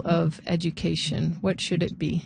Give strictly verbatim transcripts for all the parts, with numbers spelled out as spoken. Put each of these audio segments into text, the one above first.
of education? What should it be?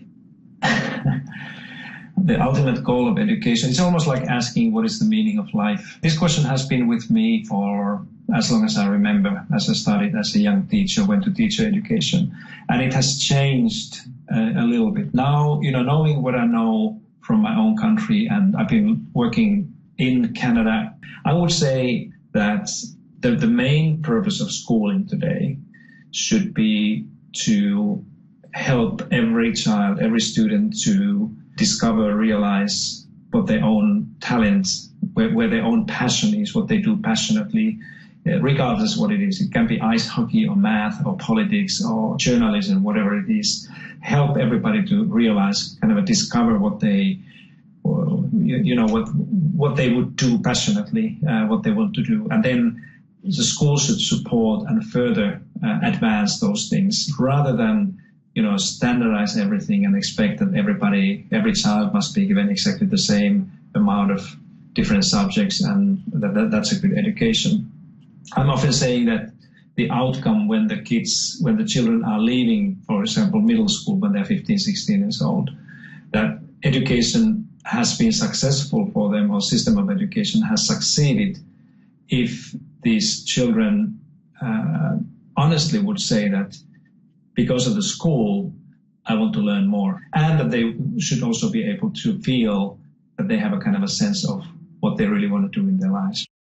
The ultimate goal of education, it's almost like asking what is the meaning of life. This question has been with me for as long as I remember, as I started as a young teacher, went to teacher education. And it has changed uh, a little bit. Now, you know, knowing what I know from my own country, and I've been working in Canada, I would say that the, the main purpose of schooling today should be to help every child, every student to discover, realize what their own talent, where, where their own passion is, what they do passionately, uh, regardless what it is. It can be ice hockey or math or politics or journalism, whatever it is. Help everybody to realize, kind of a discover what they, or, you, you know, what what they would do passionately, uh, what they want to do. And then the school should support and further uh, advance those things rather than you know, standardize everything and expect that everybody, every child must be given exactly the same amount of different subjects, and that, that that's a good education. I'm often saying that the outcome when the kids, when the children are leaving, for example, middle school when they're fifteen, sixteen years old, that education has been successful for them, or system of education has succeeded if these children uh, honestly would say that because of the school, I want to learn more. And that they should also be able to feel that they have a kind of a sense of what they really want to do in their lives.